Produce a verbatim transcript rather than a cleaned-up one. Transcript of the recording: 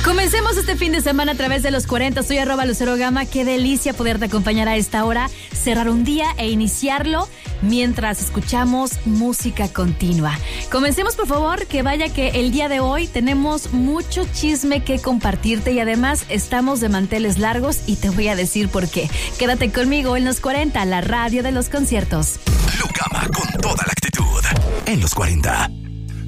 Comencemos este fin de semana a través de los cuarenta. Soy arroba Lucero Gama. Qué delicia poderte acompañar a esta hora, cerrar un día e iniciarlo mientras escuchamos música continua. Comencemos, por favor, que vaya que el día de hoy tenemos mucho chisme que compartirte y además estamos de manteles largos y te voy a decir por qué. Quédate conmigo en los cuarenta, la radio de los conciertos. Lucama con toda la actitud en los cuarenta.